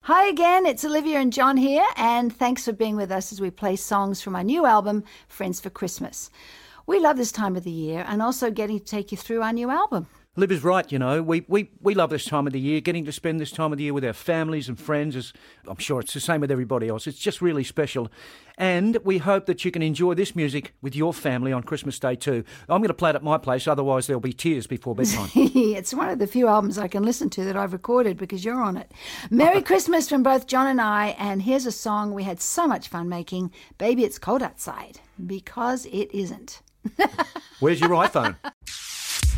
Hi again, it's Olivia and John here, and thanks for being with us as we play songs from our new album, Friends for Christmas. We love this time of the year and also getting to take you through our new album. Liv is right, you know. We love this time of the year, getting to spend this time of the year with our families and friends. As I'm sure it's the same with everybody else. It's just really special. And we hope that you can enjoy this music with your family on Christmas Day too. I'm going to play it at my place, otherwise there'll be tears before bedtime. It's one of the few albums I can listen to that I've recorded because you're on it. Merry Christmas from both John and I, and here's a song we had so much fun making, Baby It's Cold Outside, because it isn't. Where's your iPhone?